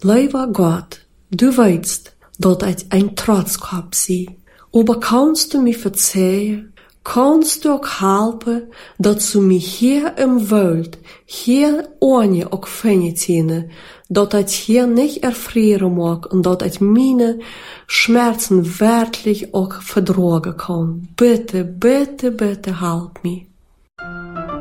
Lieber Gott, du weißt, dat ich ein Trotzkopf sie. Aber kannst du mir verzeihen? Kannst du auch helpen, dat du mich hier im Welt, hier ohne auch Fenjetine, dat ich hier nicht erfrieren mag und dat ich meine Schmerzen wirklich auch vertragen kann. Bitte, bitte, bitte help mir.